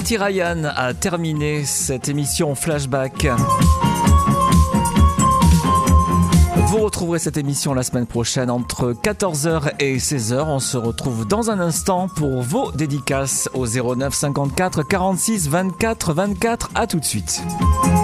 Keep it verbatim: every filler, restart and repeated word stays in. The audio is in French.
Patty Ryan a terminé cette émission Flashback. Vous retrouverez cette émission la semaine prochaine entre quatorze heures et seize heures. On se retrouve dans un instant pour vos dédicaces au zéro neuf cinquante-quatre quarante-six vingt-quatre vingt-quatre. À tout de suite.